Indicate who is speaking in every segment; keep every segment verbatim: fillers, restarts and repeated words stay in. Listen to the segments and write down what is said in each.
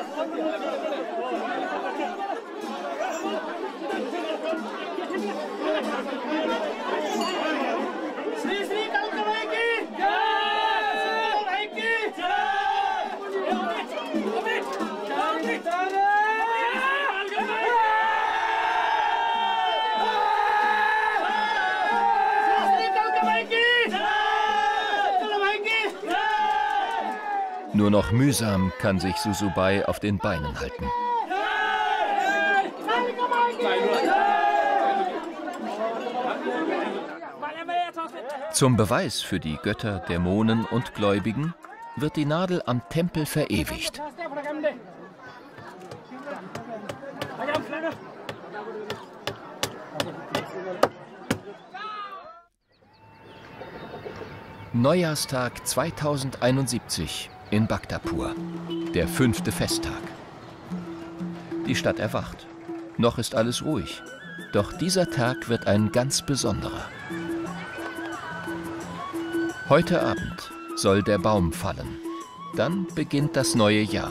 Speaker 1: Nur noch mühsam kann sich Susubai auf den Beinen halten. Zum Beweis für die Götter, Dämonen und Gläubigen wird die Nadel am Tempel verewigt. Neujahrstag zweitausendeinundsiebzig in Bhaktapur, der fünfte Festtag. Die Stadt erwacht. Noch ist alles ruhig. Doch dieser Tag wird ein ganz besonderer. Heute Abend soll der Baum fallen. Dann beginnt das neue Jahr.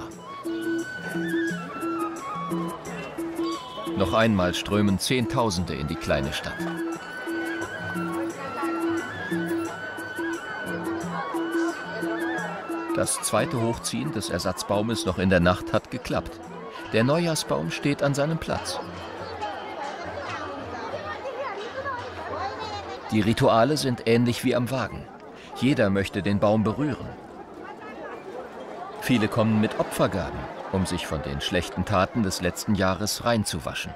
Speaker 1: Noch einmal strömen Zehntausende in die kleine Stadt. Das zweite Hochziehen des Ersatzbaumes noch in der Nacht hat geklappt. Der Neujahrsbaum steht an seinem Platz. Die Rituale sind ähnlich wie am Wagen. Jeder möchte den Baum berühren. Viele kommen mit Opfergaben, um sich von den schlechten Taten des letzten Jahres reinzuwaschen.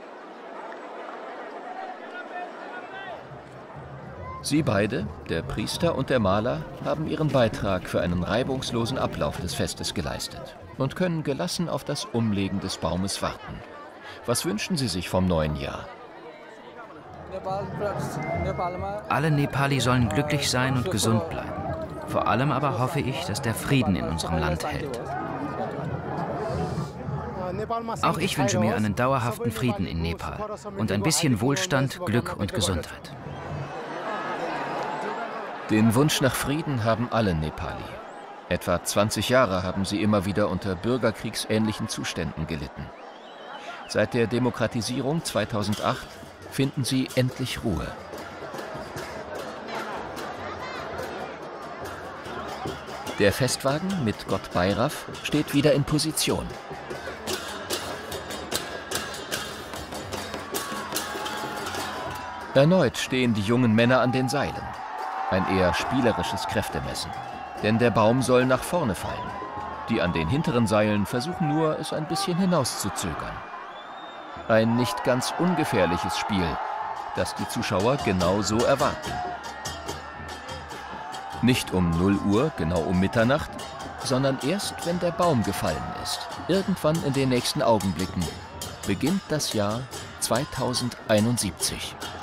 Speaker 1: Sie beide, der Priester und der Maler, haben ihren Beitrag für einen reibungslosen Ablauf des Festes geleistet und können gelassen auf das Umlegen des Baumes warten. Was wünschen Sie sich vom neuen Jahr?
Speaker 2: Alle Nepali sollen glücklich sein und gesund bleiben. Vor allem aber hoffe ich, dass der Frieden in unserem Land hält. Auch ich wünsche mir einen dauerhaften Frieden in Nepal und ein bisschen Wohlstand, Glück und Gesundheit.
Speaker 1: Den Wunsch nach Frieden haben alle Nepali. Etwa zwanzig Jahre haben sie immer wieder unter bürgerkriegsähnlichen Zuständen gelitten. Seit der Demokratisierung zweitausendacht finden sie endlich Ruhe. Der Festwagen mit Gott Bhairav steht wieder in Position. Erneut stehen die jungen Männer an den Seilen. Ein eher spielerisches Kräftemessen. Denn der Baum soll nach vorne fallen. Die an den hinteren Seilen versuchen nur, es ein bisschen hinauszuzögern. Ein nicht ganz ungefährliches Spiel, das die Zuschauer genau so erwarten. Nicht um null Uhr, genau um Mitternacht, sondern erst, wenn der Baum gefallen ist. Irgendwann in den nächsten Augenblicken beginnt das Jahr zweitausendeinundsiebzig.